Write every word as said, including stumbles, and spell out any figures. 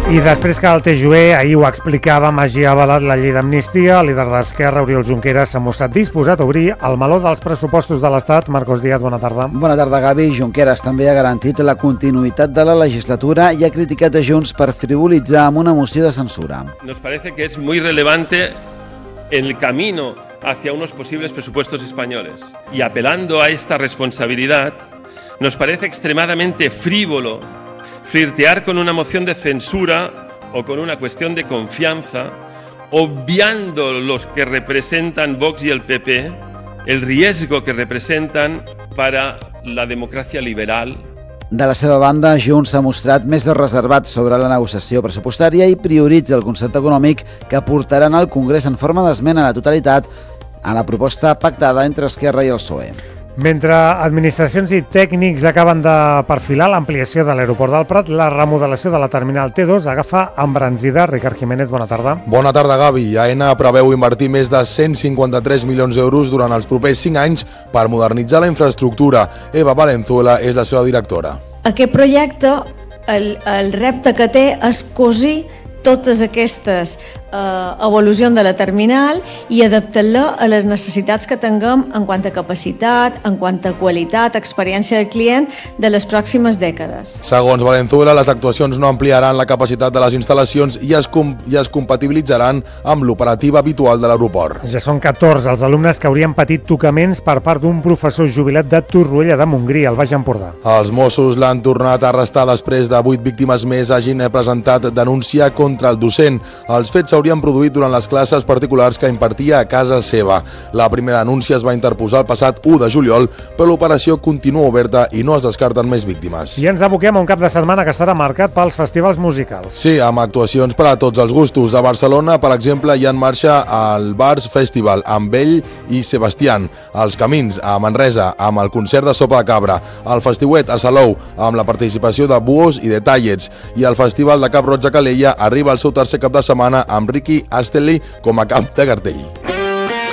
I després que el T J U E ahir ho explicava, hagi avalat la llei d'amnistia, el líder d'Esquerra, Oriol Junqueras, s'ha mostrat disposat a obrir el meló dels pressupostos de l'Estat. Marcos Díaz, bona tarda. Bona tarda, Gavi. Junqueras també ha garantit la continuïtat de la legislatura i ha criticat a Junts per frivolitzar amb una moció de censura. Nos parece que es muy relevante el camino hacia unos posibles presupuestos españoles. Y apelando a esta responsabilidad, nos parece extremadamente frívolo flirtear con una moción de censura o con una cuestión de confianza, obviando los que representan Vox y el P P, el riesgo que representan para la democracia liberal. De la seva banda, Junts s'ha mostrat més reservat sobre la negociació pressupostària i prioritza el concert econòmic que portaran al Congrés en forma d'esmena a la totalitat a la proposta pactada entre Esquerra i el P S O E. Mentre administracions i tècnics acaben de perfilar l'ampliació de l'aeroport del Prat, la remodelació de la terminal T dos agafa embranzida. Ricard Jiménez, bona tarda. Bona tarda, Gavi. Aena preveu invertir més de cent cinquanta-tres milions d'euros durant els propers cinc anys per modernitzar la infraestructura. Eva Valenzuela és la seva directora. Aquest projecte, el, el repte que té és cosir totes aquestes eh, evolucions de la terminal i adaptar-la a les necessitats que tinguem en quant a capacitat, en quant a qualitat, experiència del client de les pròximes dècades. Segons Valenzuela, les actuacions no ampliaran la capacitat de les instal·lacions i es, com, i es compatibilitzaran amb l'operativa habitual de l'aeroport. Ja són catorze els alumnes que haurien patit tocaments per part d'un professor jubilat de Torroella de Montgrí, al Baix Empordà. Els Mossos l'han tornat a arrestar després de vuit víctimes més hagin presentat denúncia contra el docent. Els fets s'haurien produït durant les classes particulars que impartia a casa seva. La primera denúncia es va interposar el passat u de juliol, però l'operació continua oberta i no es descarten més víctimes. I ens aboquem a un cap de setmana que serà marcat pels festivals musicals. Sí, amb actuacions per a tots els gustos. A Barcelona, per exemple, hi ha en marxa el Bars Festival amb Bell i Sebastián, els Camins a Manresa amb el concert de Sopa de Cabra, el Festiuet a Salou amb la participació de Buos i de Tallets, i el Festival de Cap Roig a Calella arriba al seu tercer cap de setmana amb Ricky Astley com a cap de cartell.